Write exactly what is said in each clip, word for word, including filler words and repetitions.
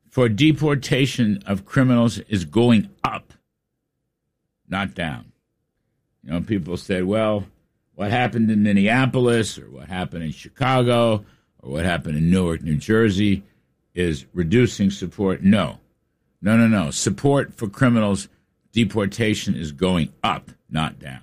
for deportation of criminals is going up, not down. You know, people said, well, what happened in Minneapolis or what happened in Chicago or what happened in Newark, New Jersey is reducing support. No, no, no, no. Support for criminals, deportation is going up, not down.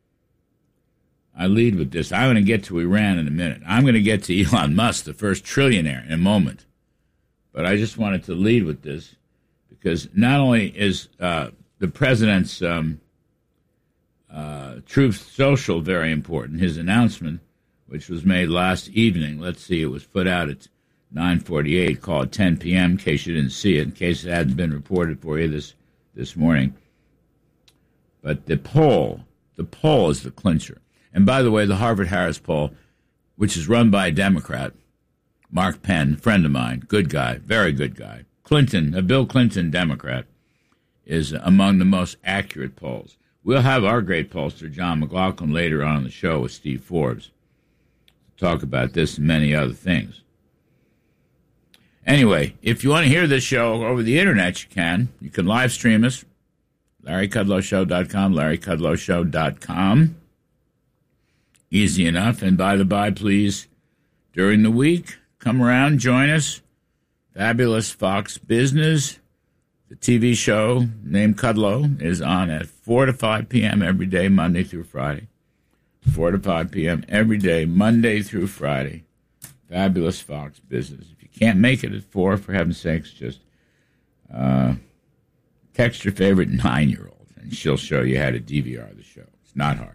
I lead with this. I'm going to get to Iran in a minute. I'm going to get to Elon Musk, the first trillionaire, in a moment. But I just wanted to lead with this because not only is uh, the president's um, uh, Truth Social very important, his announcement, which was made last evening. Let's see, it was put out at nine forty-eight, called ten p.m., in case you didn't see it, in case it hadn't been reported for you this, this morning. But the poll, the poll is the clincher. And by the way, the Harvard-Harris poll, which is run by a Democrat, Mark Penn, friend of mine, good guy, very good guy. Clinton, a Bill Clinton Democrat, is among the most accurate polls. We'll have our great pollster, John McLaughlin, later on in the show with Steve Forbes to talk about this and many other things. Anyway, if you want to hear this show over the Internet, you can. You can live stream us, Larry Kudlow Show dot com, Larry Kudlow Show dot com. Easy enough. And by the by, please, during the week, come around, join us. Fabulous Fox Business, the T V show named Kudlow, is on at four to five p.m. every day, Monday through Friday. four to five p.m. every day, Monday through Friday. Fabulous Fox Business. If you can't make it at four, for heaven's sakes, just uh, text your favorite nine-year-old, and she'll show you how to D V R the show. It's not hard.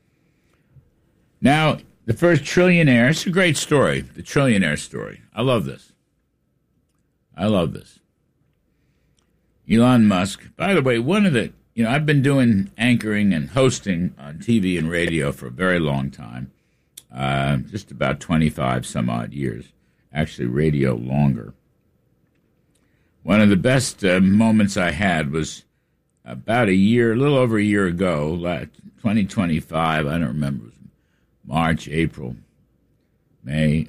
Now, the first trillionaire, it's a great story, the trillionaire story. I love this. I love this. Elon Musk, by the way, one of the, you know, I've been doing anchoring and hosting on T V and radio for a very long time, uh, just about twenty-five some odd years, actually radio longer. One of the best uh, moments I had was about a year, a little over a year ago, twenty twenty-five, I don't remember, it was March, April, May.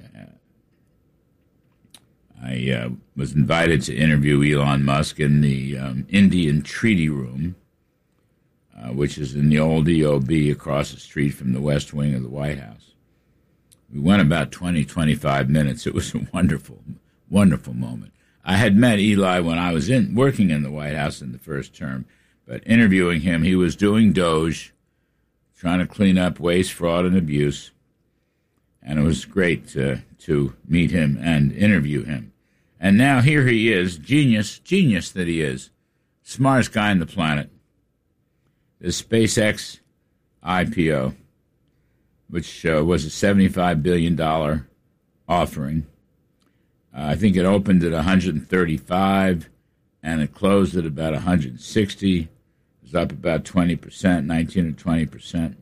I uh, was invited to interview Elon Musk in the um, Indian Treaty Room, uh, which is in the old E O B across the street from the West Wing of the White House. We went about twenty, twenty-five minutes. It was a wonderful, wonderful moment. I had met Eli when I was in working in the White House in the first term, but interviewing him, he was doing Doge, trying to clean up waste, fraud, and abuse. And it was great to, to meet him and interview him. And now here he is, genius, genius that he is, smartest guy on the planet. The SpaceX I P O, which uh, was a seventy-five billion dollars offering. Uh, I think it opened at one hundred thirty-five, and it closed at about one hundred sixty. It was up about twenty percent, nineteen or twenty percent.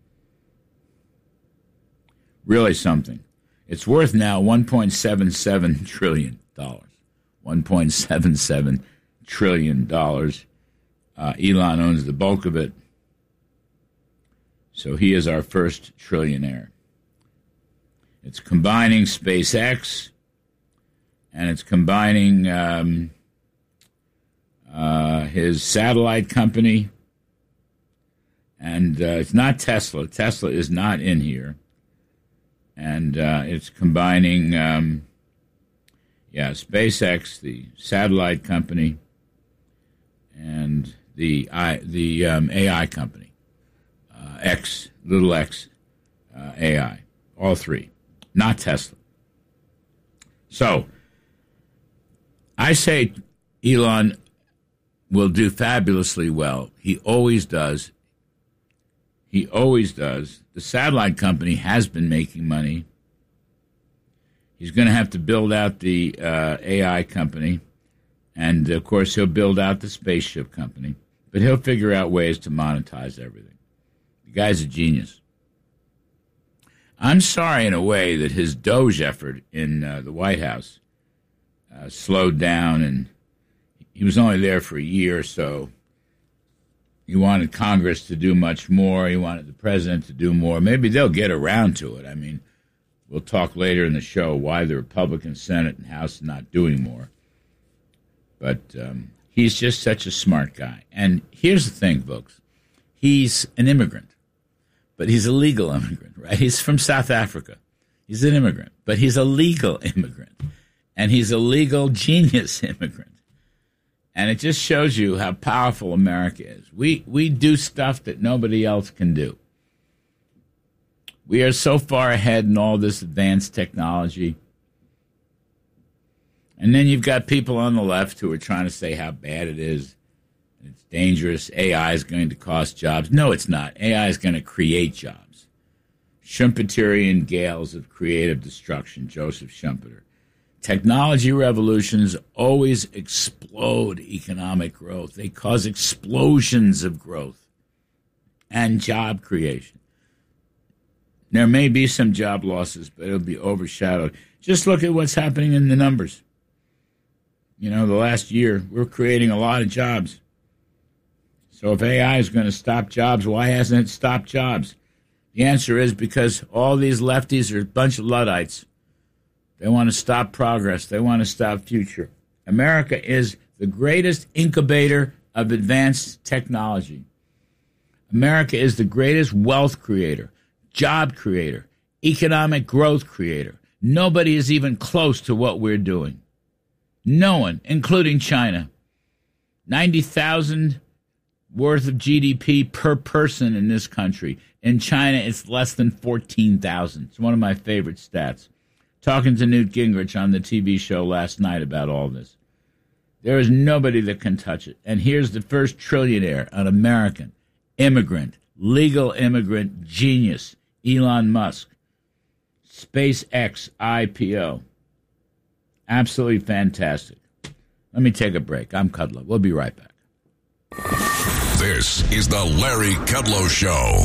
Really something. It's worth now one point seven seven trillion dollars. one point seven seven trillion dollars. Uh, Elon owns the bulk of it. So he is our first trillionaire. It's combining SpaceX, and it's combining um, uh, his satellite company. And uh, it's not Tesla. Tesla is not in here. And uh, it's combining, um, yeah, SpaceX, the satellite company, and the I, the um, A I company, uh, X, little X, uh, A I, all three, not Tesla. So I say Elon will do fabulously well. He always does. He always does. The satellite company has been making money. He's going to have to build out the uh, A I company. And, of course, he'll build out the spaceship company. But he'll figure out ways to monetize everything. The guy's a genius. I'm sorry, in a way, that his Doge effort in uh, the White House uh, slowed down. And he was only there for a year or so. He wanted Congress to do much more. He wanted the president to do more. Maybe they'll get around to it. I mean, we'll talk later in the show why the Republican Senate and House are not doing more. But um, he's just such a smart guy. And here's the thing, folks. He's an immigrant, but he's a legal immigrant, right? He's from South Africa. He's an immigrant, but he's a legal immigrant. And he's a legal genius immigrant. And it just shows you how powerful America is. We we do stuff that nobody else can do. We are so far ahead in all this advanced technology. And then you've got people on the left who are trying to say how bad it is. It's dangerous. A I is going to cost jobs. No, it's not. A I is going to create jobs. Schumpeterian gales of creative destruction, Joseph Schumpeter. Technology revolutions always explode economic growth. They cause explosions of growth and job creation. There may be some job losses, but it'll be overshadowed. Just look at what's happening in the numbers. You know, the last year, we're creating a lot of jobs. So if A I is going to stop jobs, why hasn't it stopped jobs? The answer is because all these lefties are a bunch of Luddites. They want to stop progress. They want to stop future. America is the greatest incubator of advanced technology. America is the greatest wealth creator, job creator, economic growth creator. Nobody is even close to what we're doing. No one, including China. ninety thousand worth of G D P per person in this country. In China, it's less than fourteen thousand. It's one of my favorite stats. Talking to Newt Gingrich on the T V show last night about all this. There is nobody that can touch it. And here's the first trillionaire, an American, immigrant, legal immigrant, genius, Elon Musk. SpaceX I P O. Absolutely fantastic. Let me take a break. I'm Kudlow. We'll be right back. This is the Larry Kudlow Show.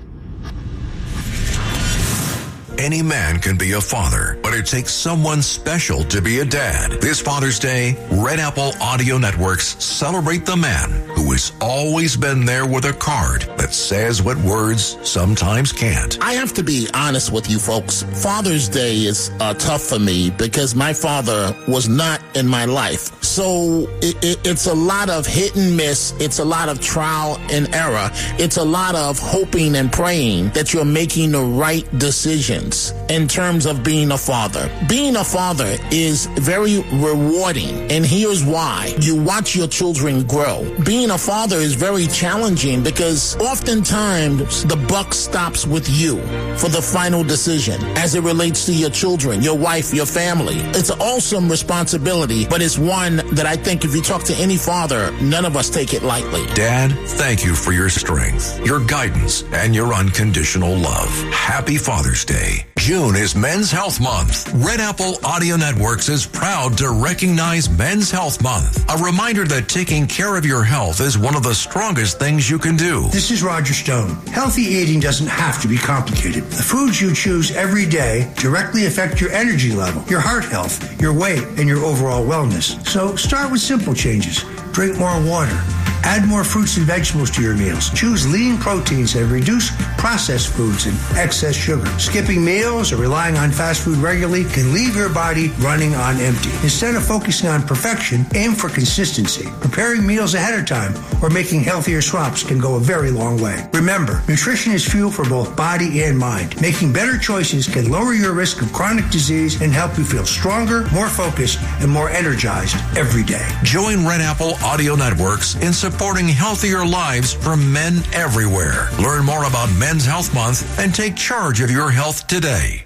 Any man can be a father, but it takes someone special to be a dad. This Father's Day, Red Apple Audio Networks celebrate the man who has always been there with a card that says what words sometimes can't. I have to be honest with you folks. Father's Day is uh, tough for me because my father was not in my life. So it, it, it's a lot of hit and miss. It's a lot of trial and error. It's a lot of hoping and praying that you're making the right decisions in terms of being a father. Being a father is very rewarding, and here's why. You watch your children grow. Being a father is very challenging because oftentimes the buck stops with you for the final decision as it relates to your children, your wife, your family. It's an awesome responsibility, but it's one that I think if you talk to any father, none of us take it lightly. Dad, thank you for your strength, your guidance, and your unconditional love. Happy Father's Day. June is Men's Health Month. Red Apple Audio Networks is proud to recognize Men's Health Month. A reminder that taking care of your health is one of the strongest things you can do. This is Roger Stone. Healthy eating doesn't have to be complicated. The foods you choose every day directly affect your energy level, your heart health, your weight, and your overall wellness. So start with simple changes. Drink more water. Add more fruits and vegetables to your meals. Choose lean proteins and reduce processed foods and excess sugar. Skipping meals or relying on fast food regularly can leave your body running on empty. Instead of focusing on perfection, aim for consistency. Preparing meals ahead of time or making healthier swaps can go a very long way. Remember, nutrition is fuel for both body and mind. Making better choices can lower your risk of chronic disease and help you feel stronger, more focused, and more energized every day. Join Red Apple Audio Networks in supporting healthier lives for men everywhere. Learn more about Men's Health Month and take charge of your health today.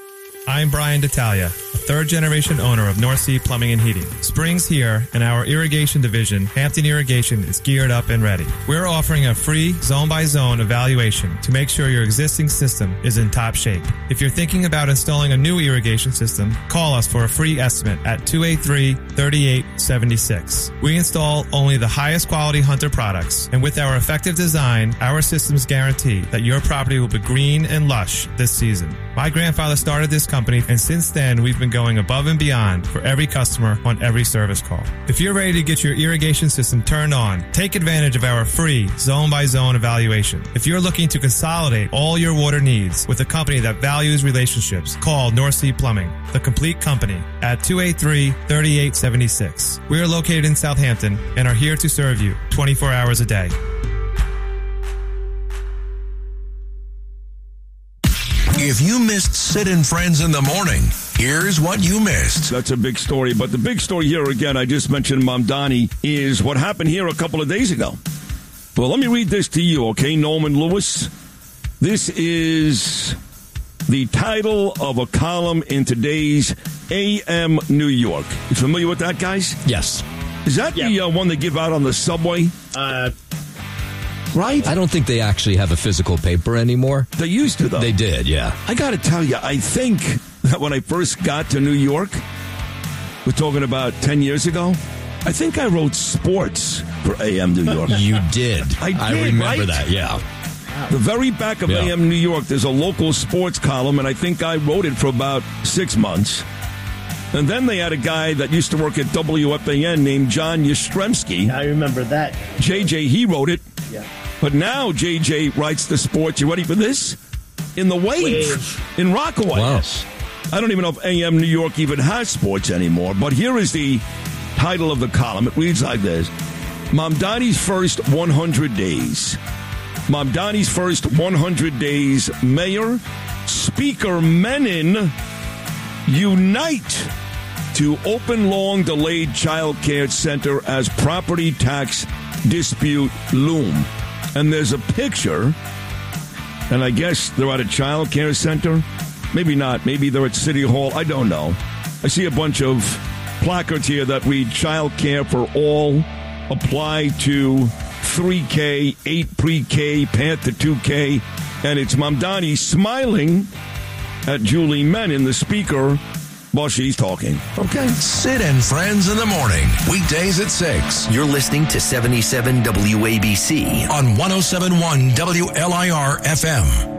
I'm Brian D'Italia, a third-generation owner of North Sea Plumbing and Heating. Spring's here, and our irrigation division, Hampton Irrigation, is geared up and ready. We're offering a free zone-by-zone evaluation to make sure your existing system is in top shape. If you're thinking about installing a new irrigation system, call us for a free estimate at two eight three, three eight seven six. We install only the highest quality Hunter products, and with our effective design, our systems guarantee that your property will be green and lush this season. My grandfather started this company, and since then, we've been going above and beyond for every customer on every service call. If you're ready to get your irrigation system turned on, take advantage of our free zone-by-zone evaluation. If you're looking to consolidate all your water needs with a company that values relationships, call North Sea Plumbing, the complete company, at two eight three, three eight seven six. We are located in Southampton and are here to serve you twenty-four hours a day. If you missed Sid and Friends in the morning, here's what you missed. That's a big story. But the big story here, again, I just mentioned Mamdani, is what happened here a couple of days ago. Well, let me read this to you, okay, Norman Lewis? This is the title of a column in today's A M New York. You familiar with that, guys? Yes. Is that yeah. the uh, one they give out on the subway? Uh, right? I don't think they actually have a physical paper anymore. They used to, though. They did, yeah. I got to tell you, I think that when I first got to New York, we're talking about ten years ago, I think I wrote sports for A M New York. You did. I did, I remember right? that, yeah. The very back of yeah. A M New York, there's a local sports column, and I think I wrote it for about six months. And then they had a guy that used to work at W F A N named John Yastrzemski. I remember that. J J, he wrote it. Yeah. But now J J writes the sports. You ready for this? In the Wave, Wave. in Rockaway. Wow. I don't even know if A M New York even has sports anymore, but here is the title of the column. It reads like this. Mamdani's first one hundred days. Mamdani's first one hundred days. Mayor, Speaker Menon unite to open long-delayed child care center as property tax dispute loom. And there's a picture, and I guess they're at a child care center. Maybe not. Maybe they're at City Hall. I don't know. I see a bunch of placards here that read child care for all, apply to three K, eight pre-K, path to two K. And it's Mamdani smiling at Julie Menon, the speaker, while she's talking. Okay. Sid and Friends in the morning. Weekdays at six. You're listening to seventy-seven W A B C On one oh seven point one W L I R F M.